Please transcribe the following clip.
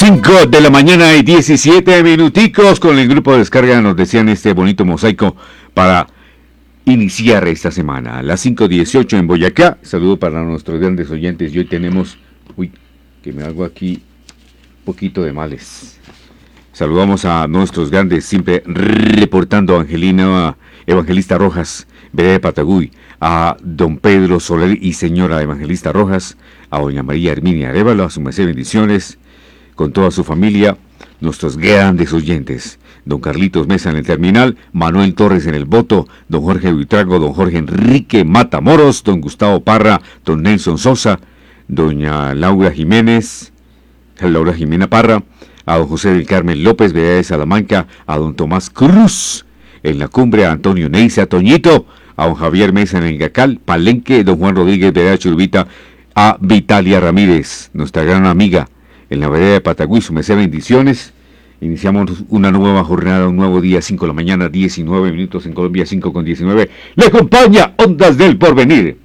5 de la mañana y 17 minuticos con el grupo de descarga nos decían este bonito mosaico para iniciar esta semana. Las 5:18 en Boyacá. Saludo para nuestros grandes oyentes y hoy tenemos... Uy, que me hago aquí un poquito de males. Saludamos a nuestros grandes, siempre reportando a Angelina Evangelista Rojas, vereda de Pataguy, a don Pedro Soler y señora Evangelista Rojas, a doña María Herminia Arévalo, a su merced bendiciones, con toda su familia, nuestros grandes oyentes, don Carlitos Mesa en el terminal, Manuel Torres en el voto, don Jorge Buitrago, don Jorge Enrique Matamoros, don Gustavo Parra, don Nelson Sosa, doña Laura Jimena Parra, a don José del Carmen López, vereda de Salamanca, a don Tomás Cruz en la cumbre, a Antonio Neise, a Toñito, a don Javier Mesa en el Gacal, Palenque, don Juan Rodríguez, vereda de Churubita, a Vitalia Ramírez, nuestra gran amiga, en la vereda de Pataguí, su merced bendiciones. Iniciamos una nueva jornada, un nuevo día, 5 de la mañana, 19 minutos en Colombia, 5:19. Le acompaña Ondas del Porvenir.